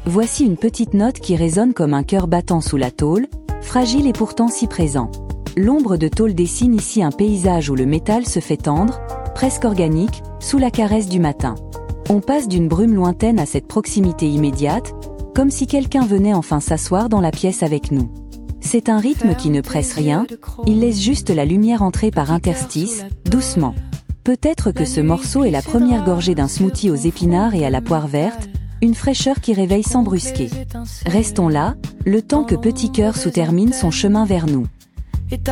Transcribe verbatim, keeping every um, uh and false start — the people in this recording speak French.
Voici une petite note qui résonne comme un cœur battant sous la tôle, fragile et pourtant si présent. L'ombre de tôle dessine ici un paysage où le métal se fait tendre, presque organique, sous la caresse du matin. On passe d'une brume lointaine à cette proximité immédiate, comme si quelqu'un venait enfin s'asseoir dans la pièce avec nous. C'est un rythme qui ne presse rien, il laisse juste la lumière entrer par interstices, doucement. Peut-être que ce morceau est la première gorgée d'un smoothie aux épinards et à la poire verte, une fraîcheur qui réveille sans brusquer. Restons là, le temps que Petit Cœur sous termine son chemin vers nous.